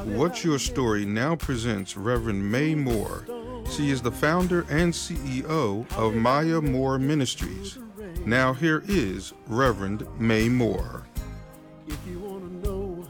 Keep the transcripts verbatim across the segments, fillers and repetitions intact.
What's Your Story now presents Reverend May Moore. She is the founder and C E O of Maya Moore Ministries. Now here is Reverend May Moore. If you want to know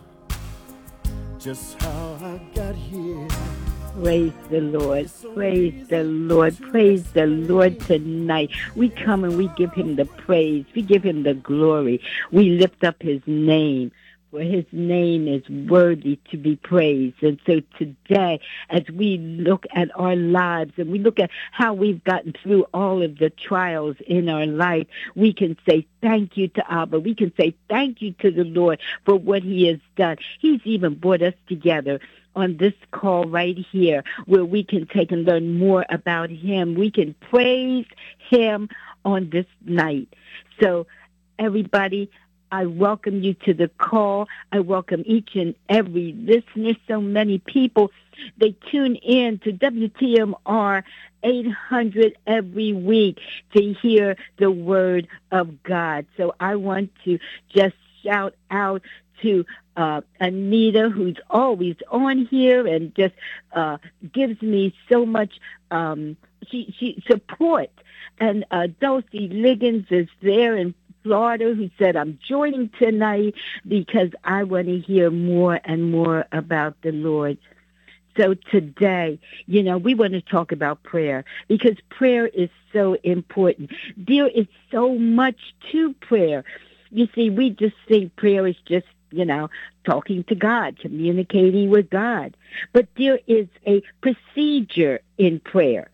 just how I got here. Praise the Lord. Praise the Lord. Praise the Lord tonight. We come and we give him the praise. We give him the glory. We lift up his name. For his name is worthy to be praised. And so today, as we look at our lives and we look at how we've gotten through all of the trials in our life, we can say thank you to Abba. We can say thank you to the Lord for what he has done. He's even brought us together on this call right here where we can take and learn more about him. We can praise him on this night. So everybody, I welcome you to the call. I welcome each and every listener. So many people, they tune in to W T M R eight hundred every week to hear the word of God. So I want to just shout out to uh, Anita, who's always on here and just uh, gives me so much um, she, she support. And uh, Dulcie Liggins is there in Florida, who said, I'm joining tonight because I want to hear more and more about the Lord. So today, you know, we want to talk about prayer because prayer is so important. There is so much to prayer. You see, we just think prayer is just, you know, talking to God, communicating with God. But there is a procedure in prayer.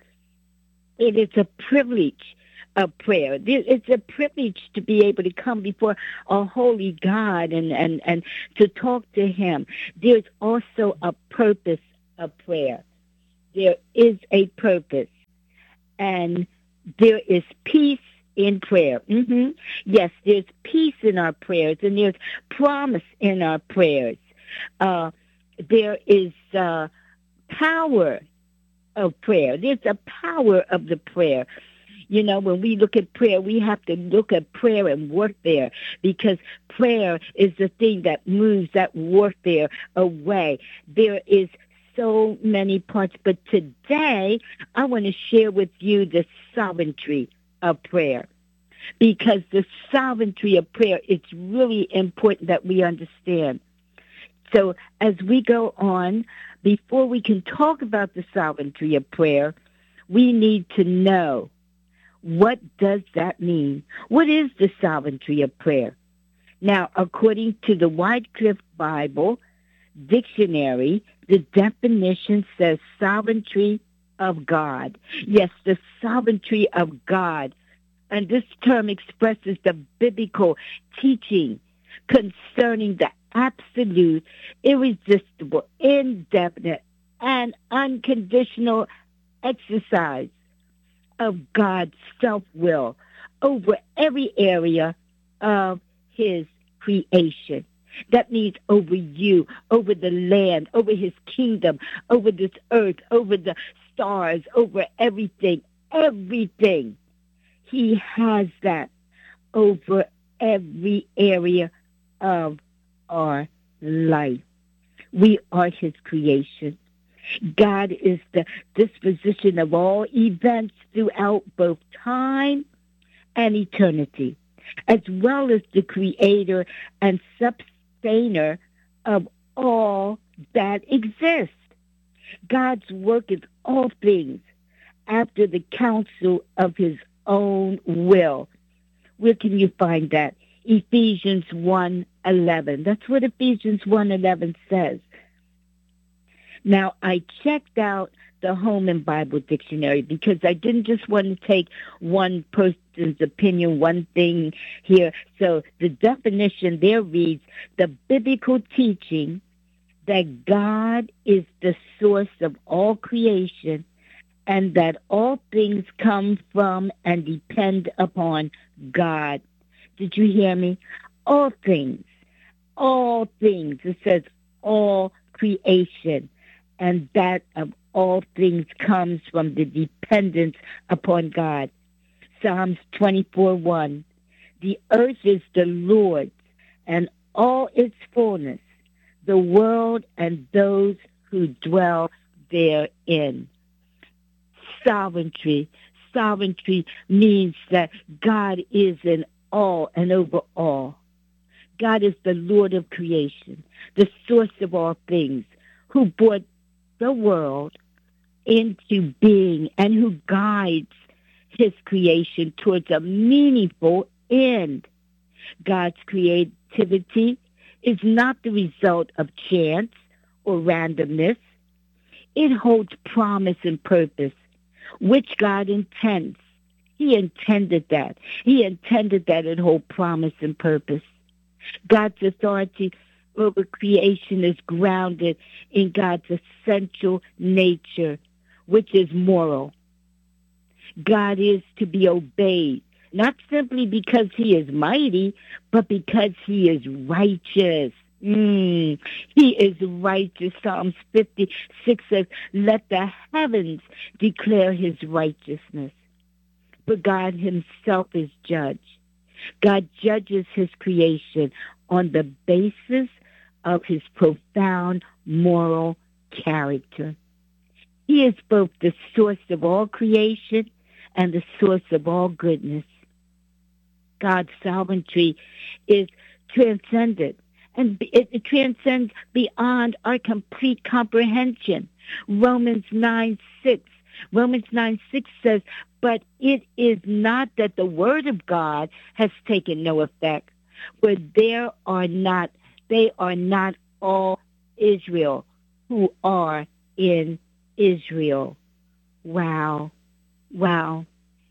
It is a privilege of prayer. It's a privilege to be able to come before a holy God and, and, and to talk to him. There's also a purpose of prayer. There is a purpose. And there is peace in prayer. Mm-hmm. Yes, there's peace in our prayers, and there's promise in our prayers. Uh, there is uh, power of prayer. There's a power of the prayer. You know, when we look at prayer, we have to look at prayer and warfare because prayer is the thing that moves that warfare away. There is so many parts, but today I want to share with you the sovereignty of prayer because the sovereignty of prayer, it's really important that we understand. So as we go on, before we can talk about the sovereignty of prayer, we need to know, what does that mean? What is the sovereignty of prayer? Now, according to the Wycliffe Bible Dictionary, the definition says sovereignty of God. Yes, the sovereignty of God. And this term expresses the biblical teaching concerning the absolute, irresistible, indefinite, and unconditional exercise of God's self-will over every area of his creation. That means over you, over the land, over his kingdom, over this earth, over the stars, over everything, everything. He has that over every area of our life. We are his creation. God is the disposition of all events throughout both time and eternity, as well as the creator and sustainer of all that exists. God's work is all things after the counsel of his own will. Where can you find that? Ephesians one eleven. That's what Ephesians one eleven says. Now, I checked out the Holman Bible Dictionary because I didn't just want to take one person's opinion, one thing here. So the definition there reads, the biblical teaching that God is the source of all creation and that all things come from and depend upon God. Did you hear me? All things, all things. It says all creation. And that of all things comes from the dependence upon God. Psalms twenty-four one. The earth is the Lord's and all its fullness, the world and those who dwell therein. Sovereignty. Sovereignty means that God is in all and over all. God is the Lord of creation, the source of all things, who brought the world into being and who guides his creation towards a meaningful end. God's creativity is not the result of chance or randomness. It holds promise and purpose, which God intends. He intended that. He intended that it hold promise and purpose. God's authority over creation is grounded in God's essential nature, which is moral. God is to be obeyed, not simply because he is mighty, but because he is righteous. Mm, he is righteous. Psalms fifty-six says, let the heavens declare his righteousness. But God himself is judge. God judges his creation on the basis of his profound moral character. He is both the source of all creation and the source of all goodness. God's sovereignty is transcendent, and it, it transcends beyond our complete comprehension. Romans nine six. Romans nine six says, but it is not that the word of God has taken no effect, but there are not, they are not all Israel who are in Israel. Wow. Wow.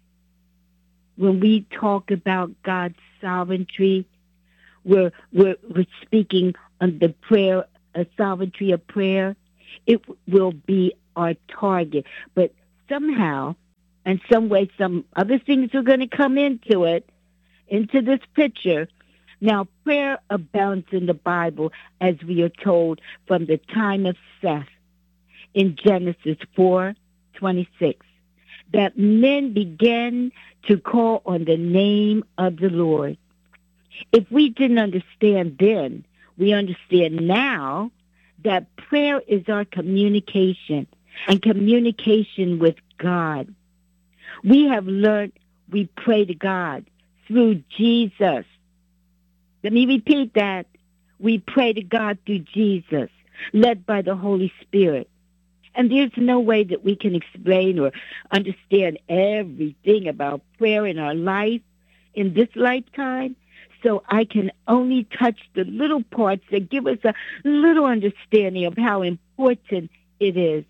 When we talk about God's sovereignty, we're, we're, we're speaking on the prayer, a sovereignty of prayer. It will be our target. But somehow, and some way, some other things are going to come into it, into this picture. Now, prayer abounds in the Bible, as we are told, from the time of Seth in Genesis four twenty-six, that men began to call on the name of the Lord. If we didn't understand then, we understand now that prayer is our communication and communication with God. We have learned we pray to God through Jesus. Let me repeat that. We pray to God through Jesus, led by the Holy Spirit. And there's no way that we can explain or understand everything about prayer in our life in this lifetime. So I can only touch the little parts that give us a little understanding of how important it is.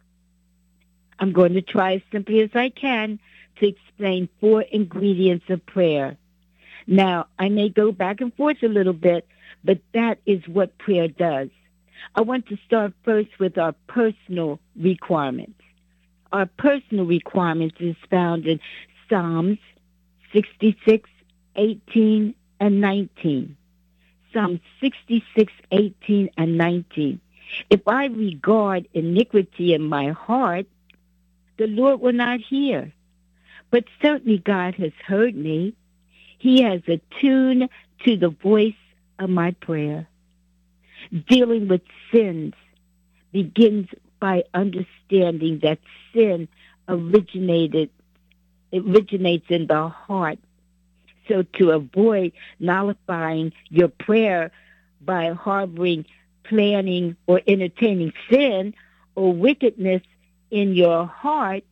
I'm going to try as simply as I can to explain four ingredients of prayer. Now, I may go back and forth a little bit, but that is what prayer does. I want to start first with our personal requirements. Our personal requirements is found in Psalms sixty-six, eighteen, and nineteen. Psalm sixty-six, eighteen, and nineteen. If I regard iniquity in my heart, the Lord will not hear. But certainly God has heard me. He has attuned to the voice of my prayer. Dealing with sins begins by understanding that sin originated, originates in the heart. So to avoid nullifying your prayer by harboring, planning, or entertaining sin or wickedness in your heart,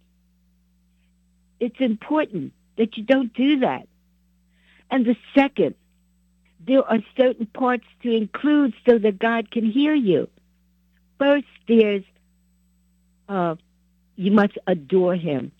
it's important that you don't do that. And the second, there are certain parts to include so that God can hear you. First, there's, uh, you must adore him.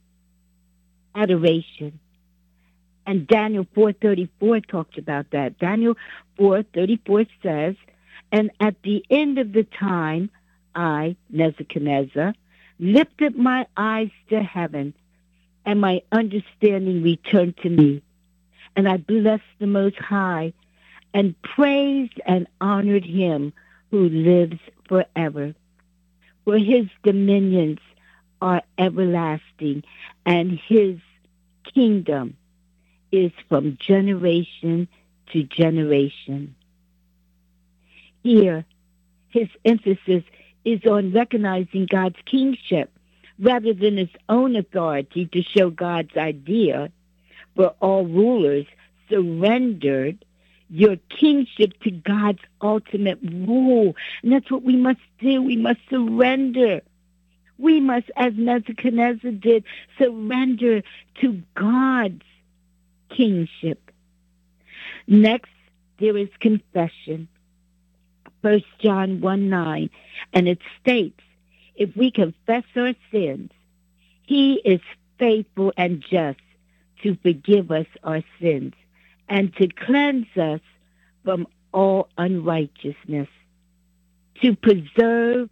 Adoration. And Daniel four thirty-four talks about that. Daniel four thirty-four says, and at the end of the time, I, Nebuchadnezzar, lifted my eyes to heaven, and my understanding returned to me. And I blessed the Most High, and praised and honored him who lives forever. For his dominions are everlasting, and his kingdom is from generation to generation. Here, His emphasis is on recognizing God's kingship rather than his own authority to show God's idea for all rulers surrendered your kingship to God's ultimate rule. And that's what we must do. We must surrender. We must, as Nebuchadnezzar did, surrender to God's kingship. Next, there is confession. First John one nine, and it states, if we confess our sins, he is faithful and just to forgive us our sins and to cleanse us from all unrighteousness, to preserve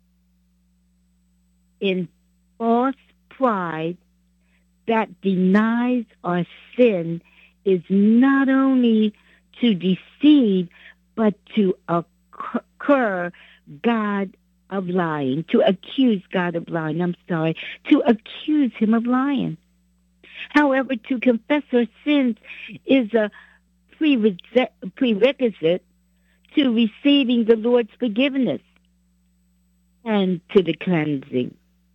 in false pride that denies our sin is not only to deceive, but to occur God of lying, to accuse God of lying, I'm sorry, to accuse him of lying. However, to confess our sins is a prerequisite to receiving the Lord's forgiveness and to the cleansing.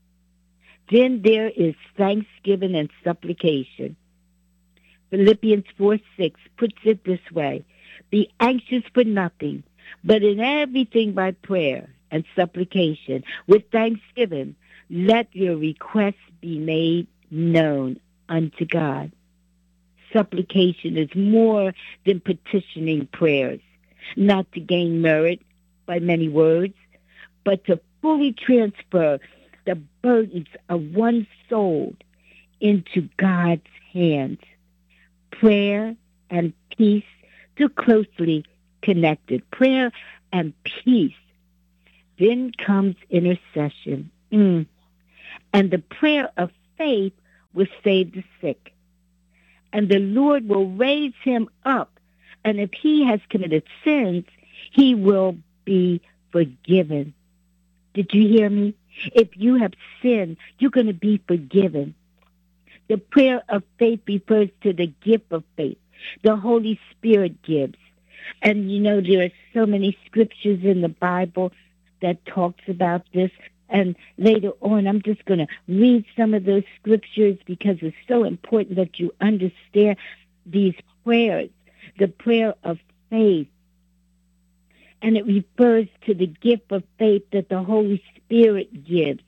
Then there is thanksgiving and supplication. Philippians four six puts it this way, be anxious for nothing, but in everything by prayer and supplication, with thanksgiving, let your requests be made known unto God. Supplication is more than petitioning prayers, not to gain merit by many words, but to fully transfer the burdens of one's soul into God's hands. Prayer and peace, too closely connected. Prayer and peace. Then comes intercession. Mm. And the prayer of faith will save the sick. And the Lord will raise him up. And if he has committed sins, he will be forgiven. Did you hear me? If you have sinned, you're going to be forgiven. The prayer of faith refers to the gift of faith the Holy Spirit gives. And, you know, there are so many scriptures in the Bible that talks about this. And later on, I'm just going to read some of those scriptures because it's so important that you understand these prayers, the prayer of faith. And it refers to the gift of faith that the Holy Spirit gives.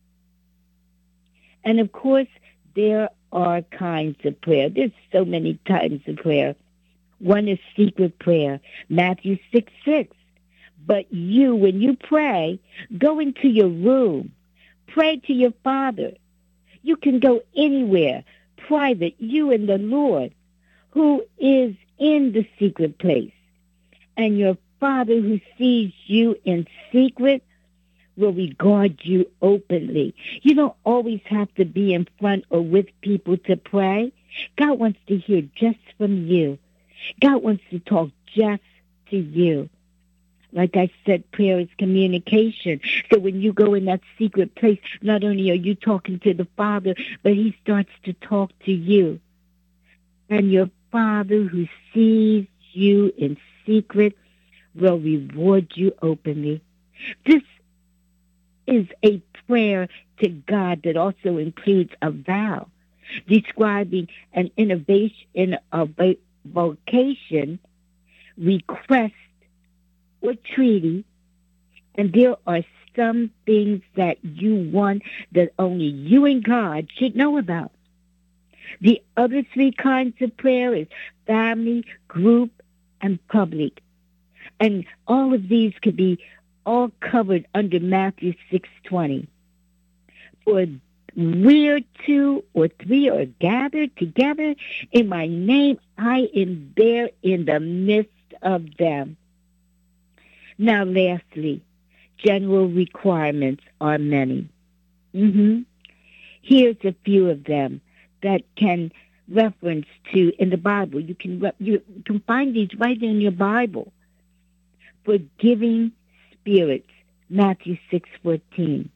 And, of course, there are kinds of prayer. There's so many kinds of prayer. One is secret prayer, Matthew six six. But you, when you pray, go into your room. Pray to your Father. You can go anywhere, private, you and the Lord, who is in the secret place. And your Father who sees you in secret will regard you openly. You don't always have to be in front or with people to pray. God wants to hear just from you. God wants to talk just to you. Like I said, prayer is communication. So when you go in that secret place, not only are you talking to the Father, but he starts to talk to you. And your Father who sees you in secret will reward you openly. This is a prayer to God that also includes a vow, describing an innovation in a vocation, request, or treaty, and there are some things that you want that only you and God should know about. The other three kinds of prayer is family, group, and public. And all of these could be all covered under Matthew six twenty. For where two or three are gathered together in my name, I am there in the midst of them. Now, lastly, general requirements are many. Mm-hmm. Here's a few of them that can reference to in the Bible. You can re- you can find these right in your Bible. Forgiving spirits, Matthew six fourteen.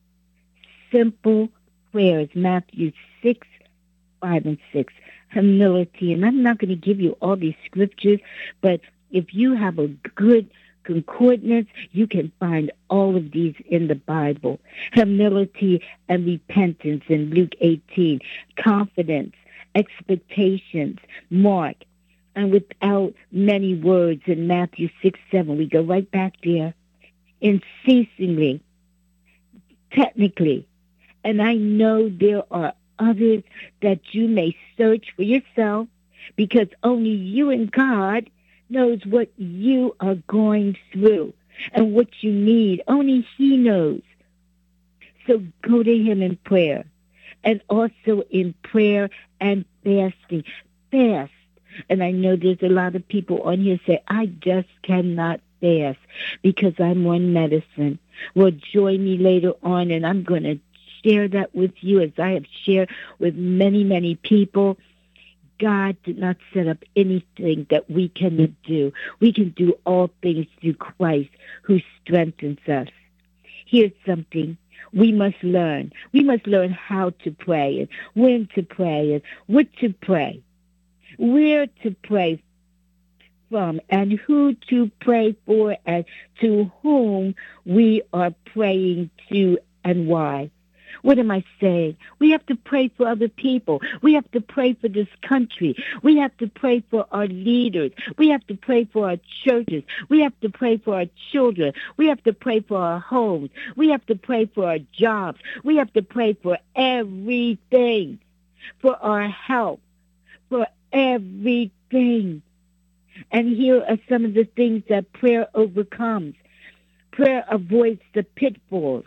Simple prayers, Matthew six, five and six. Humility, and I'm not going to give you all these scriptures, but if you have a good concordance. You can find all of these in the Bible. Humility and repentance in Luke eighteen. Confidence, expectations, Mark. And without many words in Matthew six, seven. We go right back there. Unceasingly, technically. And I know there are others that you may search for yourself, because only you and God knows what you are going through and what you need. Only He knows. So go to Him in prayer, and also in prayer and fasting. Fast. And I know there's a lot of people on here say, I just cannot fast because I'm on medicine. Well, join me later on, and I'm going to share that with you, as I have shared with many, many people. God did not set up anything that we cannot do. We can do all things through Christ who strengthens us. Here's something we must learn. We must learn how to pray and when to pray and what to pray, where to pray from, and who to pray for, and to whom we are praying to and why. What am I saying? We have to pray for other people. We have to pray for this country. We have to pray for our leaders. We have to pray for our churches. We have to pray for our children. We have to pray for our homes. We have to pray for our jobs. We have to pray for everything, for our health, for everything. And here are some of the things that prayer overcomes. Prayer avoids the pitfalls,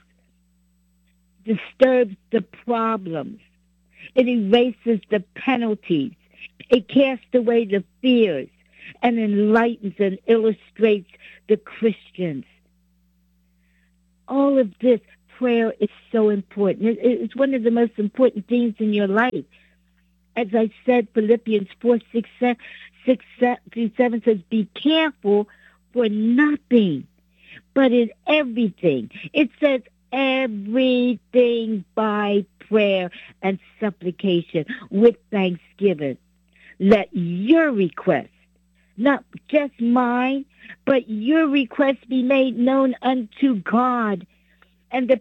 disturbs the problems. It erases the penalties. It casts away the fears and enlightens and illustrates the Christians. All of this, prayer is so important. It's one of the most important things in your life. As I said, Philippians four, six, six through seven says, be careful for nothing, but in everything. It says everything by prayer and supplication with thanksgiving. Let your request, not just mine, but your request be made known unto God. And the